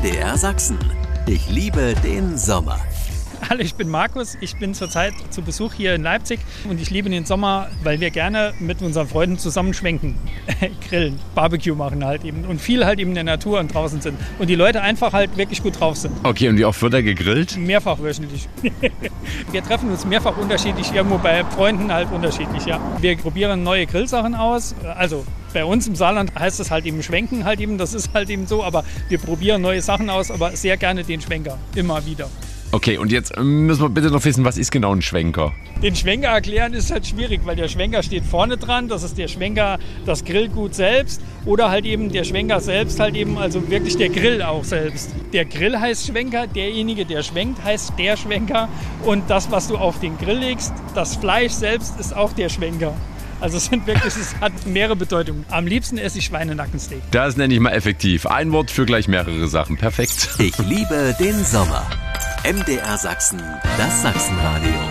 MDR Sachsen. Ich liebe den Sommer. Hallo, ich bin Markus. Ich bin zurzeit zu Besuch hier in Leipzig und ich liebe den Sommer, weil wir gerne mit unseren Freunden zusammen schwenken, grillen, Barbecue machen halt eben und viel halt eben in der Natur und draußen sind und die Leute einfach halt wirklich gut drauf sind. Okay, und wie oft wird da gegrillt? Mehrfach wöchentlich. Wir treffen uns mehrfach unterschiedlich, irgendwo bei Freunden halt unterschiedlich, ja. Wir probieren neue Grillsachen aus, also bei uns im Saarland heißt es halt eben Schwenken halt eben, das ist halt eben so, aber wir probieren neue Sachen aus, aber sehr gerne den Schwenker, immer wieder. Okay, und jetzt müssen wir bitte noch wissen, was ist genau ein Schwenker? Den Schwenker erklären ist halt schwierig, weil der Schwenker steht vorne dran, das ist der Schwenker, das Grillgut selbst oder halt eben der Schwenker selbst halt eben, also wirklich der Grill auch selbst. Der Grill heißt Schwenker, derjenige, der schwenkt, heißt der Schwenker und das, was du auf den Grill legst, das Fleisch selbst ist auch der Schwenker. Also es hat mehrere Bedeutungen. Am liebsten esse ich Schweinenackensteak. Das nenne ich mal effektiv. Ein Wort für gleich mehrere Sachen. Perfekt. Ich liebe den Sommer. MDR Sachsen, das Sachsenradio.